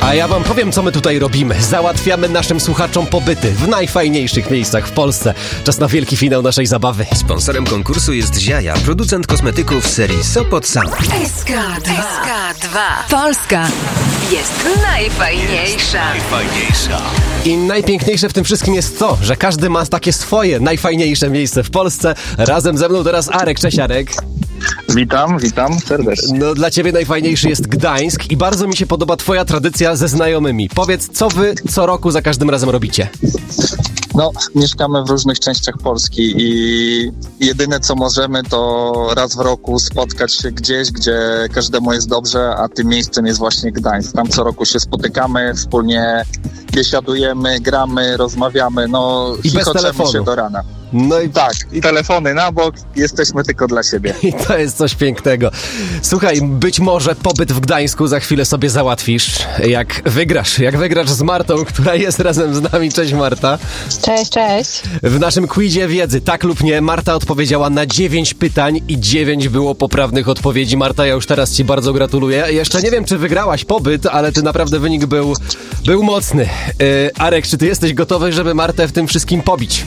A ja wam powiem, co my tutaj robimy. Załatwiamy naszym słuchaczom pobyty w najfajniejszych miejscach w Polsce. Czas na wielki finał naszej zabawy. Sponsorem konkursu jest Ziaja, producent kosmetyków serii Sopot Sam. SK2. Polska jest najfajniejsza. I najpiękniejsze w tym wszystkim jest to, że każdy ma takie swoje najfajniejsze miejsce w Polsce. Razem ze mną teraz Arek. Cześć, Arek. Witam serdecznie. No, dla ciebie najfajniejszy jest Gdańsk i bardzo mi się podoba twoja tradycja ze znajomymi. Powiedz, co wy co roku za każdym razem robicie? No, mieszkamy w różnych częściach Polski i jedyne co możemy to raz w roku spotkać się gdzieś, gdzie każdemu jest dobrze, a tym miejscem jest właśnie Gdańsk. Tam co roku się spotykamy, wspólnie biesiadujemy, gramy, rozmawiamy, no I bez telefonu. Się do rana. No i Tak, i telefony na bok, jesteśmy tylko dla siebie. I to jest coś pięknego. Słuchaj, być może pobyt w Gdańsku za chwilę sobie załatwisz, jak wygrasz z Martą, która jest razem z nami. Cześć, Marta. Cześć. W naszym quizie wiedzy, tak lub nie, Marta odpowiedziała na 9 pytań i 9 było poprawnych odpowiedzi. Marta, ja już teraz ci bardzo gratuluję. Jeszcze nie wiem, czy wygrałaś pobyt, ale ty naprawdę wynik był mocny. Arek, czy ty jesteś gotowy, żeby Martę w tym wszystkim pobić?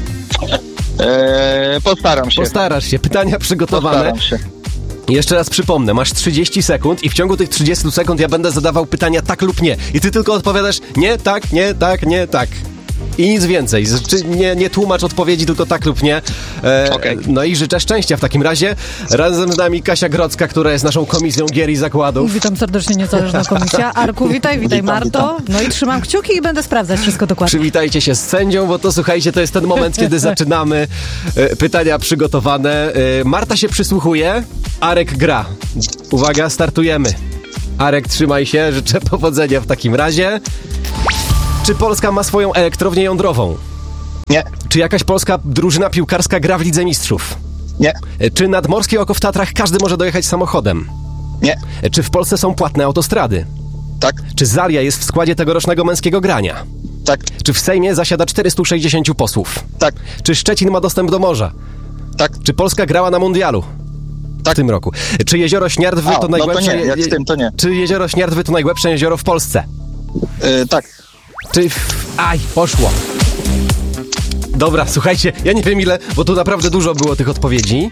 Postaram się. Postarasz się. Pytania przygotowane. Postaram się. Jeszcze raz przypomnę, masz 30 sekund i w ciągu tych 30 sekund ja będę zadawał pytania tak lub nie. I ty tylko odpowiadasz nie, tak, nie, tak, nie, tak. I nic więcej. Nie tłumacz odpowiedzi, tylko tak lub nie. Okay. No i życzę szczęścia w takim razie. Razem z nami Kasia Grodzka, która jest naszą komisją gier i zakładów. Witam serdecznie, niezależna komisja. Arku, witaj Marto. No i trzymam kciuki i będę sprawdzać wszystko dokładnie. Przywitajcie się z sędzią, bo to słuchajcie, to jest ten moment, kiedy zaczynamy pytania przygotowane. Marta się przysłuchuje, Arek gra. Uwaga, startujemy. Arek, trzymaj się, życzę powodzenia w takim razie. Czy Polska ma swoją elektrownię jądrową? Nie. Czy jakaś polska drużyna piłkarska gra w Lidze Mistrzów? Nie. Czy nad Morskie Oko w Tatrach każdy może dojechać samochodem? Nie. Czy w Polsce są płatne autostrady? Tak. Czy Zaria jest w składzie tegorocznego Męskiego Grania? Tak. Czy w Sejmie zasiada 460 posłów? Tak. Czy Szczecin ma dostęp do morza? Tak. Czy Polska grała na mundialu? Tak. W tym roku. Czy jezioro Śniardwy to najgłębsze... No to nie, jak z tym to nie. Czy jezioro Śniardwy to najgłębsze jezioro w Polsce? Tak. Czy... Aj, poszło. Dobra, słuchajcie, ja nie wiem ile, bo tu naprawdę dużo było tych odpowiedzi.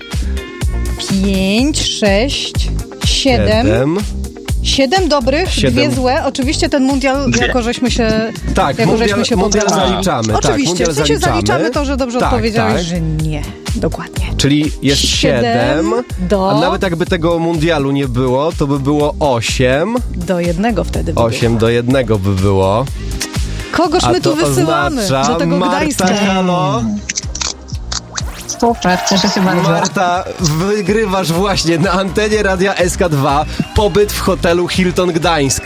5, 6, 7. 7 dobrych, 2 złe. Oczywiście ten mundial, jako żeśmy się mundial zaliczamy. Oczywiście, tak, w sensie zaliczamy to, że dobrze odpowiedziałeś, tak. że nie. Dokładnie. Czyli jest 7, a nawet jakby tego mundialu nie było, to by było 8. Do 1 wtedy by 8 do 1 by było. Kogoż my tu wysyłamy do tego Gdańska? Marta, halo? Super, cieszę się bardzo. Marta, wygrywasz właśnie na antenie Radia SK2 pobyt w hotelu Hilton Gdańsk.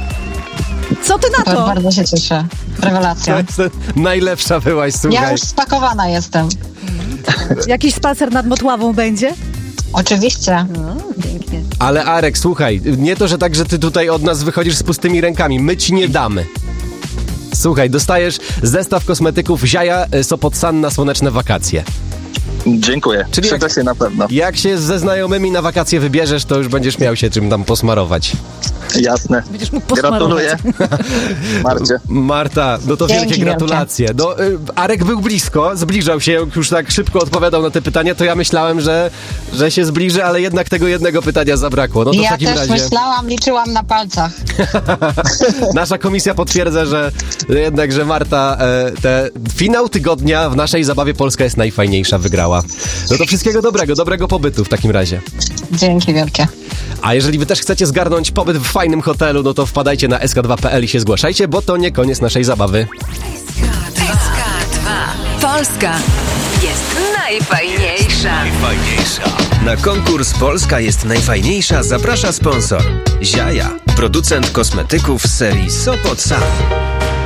Co ty na to? Bardzo się cieszę. Rewelacja. Najlepsza byłaś, słuchaj. Ja już spakowana jestem. Jakiś spacer nad Motławą będzie? Oczywiście. No, pięknie. Ale Arek, słuchaj, nie to, że tak, że ty tutaj od nas wychodzisz z pustymi rękami. My ci nie damy. Słuchaj, dostajesz zestaw kosmetyków Ziaja Sopot San na słoneczne wakacje. Dziękuję. Czyli przyda się na pewno. Jak się ze znajomymi na wakacje wybierzesz, to już będziesz miał się czym tam posmarować. Jasne. Będziesz mógł posmarować. Gratuluję. Marcie. Marta, no to Dzięki, wielkie gratulacje. No, Arek był blisko, zbliżał się, jak już tak szybko odpowiadał na te pytania, to ja myślałem, że się zbliży, ale jednak tego jednego pytania zabrakło. No to Ja w takim też razie myślałam, liczyłam na palcach. nasza komisja potwierdza, że jednak, że Marta finał tygodnia w naszej zabawie Polska jest najfajniejsza, wygrała. No to wszystkiego dobrego pobytu w takim razie. Dzięki wielkie. A jeżeli wy też chcecie zgarnąć pobyt w fajnym hotelu, no to wpadajcie na sk2.pl i się zgłaszajcie, bo to nie koniec naszej zabawy. SK2. Polska jest najfajniejsza. Na konkurs Polska jest najfajniejsza zaprasza sponsor Ziaja, producent kosmetyków z serii Sopot Sam.